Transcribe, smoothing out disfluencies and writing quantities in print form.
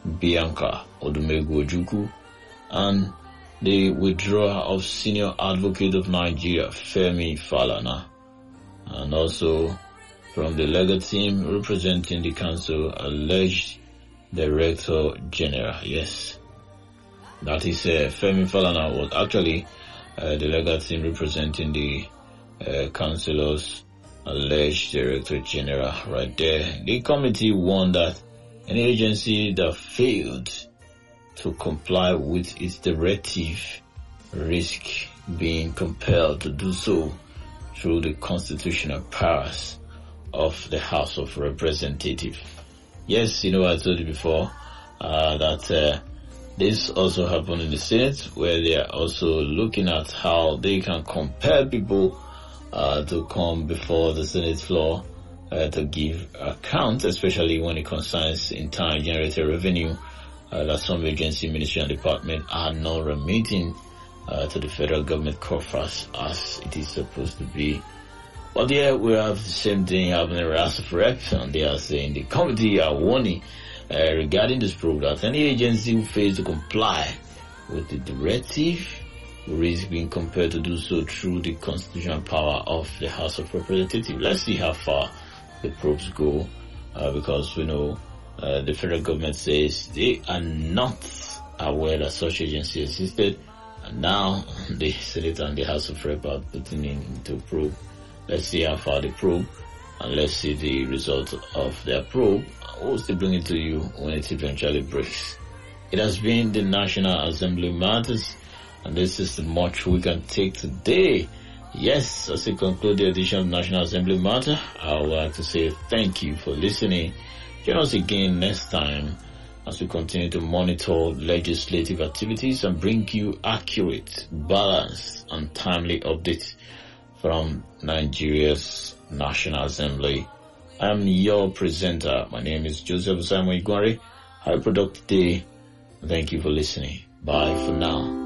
Bianca Odumegwu Ojukwu, and the withdrawal of Senior Advocate of Nigeria, Femi Falana, and also from the legal team representing the council, alleged Director General. Yes, that is Femi Falana was actually the legal team representing the councillors, alleged Director General right there. The committee warned that any agency that failed to comply with its directive risk being compelled to do so through the constitutional powers of the House of Representatives. Yes, I told you before that this also happened in the Senate, where they are also looking at how they can compel people to come before the Senate floor to give account, especially when it concerns internally generated revenue that some agency, ministry and department are not remitting to the federal government coffers as it is supposed to be. But here we have the same thing happening in the House of Reps, and they are saying the committee are warning regarding this probe that any agency who fails to comply with the directive risk being compelled to do so through the constitutional power of the House of Representatives. Let's see how far the probes go, because we know the federal government says they are not aware that such agency existed, and now the Senate and the House of Rep are putting into probe. Let's see how far they probe, and let's see the result of their probe. We'll still bring it to you when it eventually breaks. It has been the National Assembly Matters, and this is the much we can take today. Yes, as we conclude the edition of National Assembly Matter, I would like to say thank you for listening. Join us again next time as we continue to monitor legislative activities and bring you accurate, balanced, and timely updates from Nigeria's National Assembly. I'm your presenter. My name is Joseph Simon Igwari. Have a productive day. Thank you for listening. Bye for now.